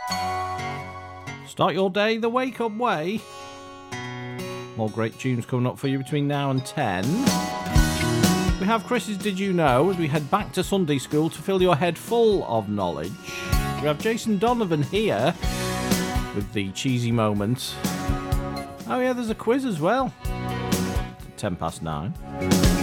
Start your day the wake-up way. More great tunes coming up for you between now and 10. We have Chris's Did You Know as we head back to Sunday school to fill your head full of knowledge. We have Jason Donovan here with the cheesy moment. Oh yeah, there's a quiz as well. 9:10.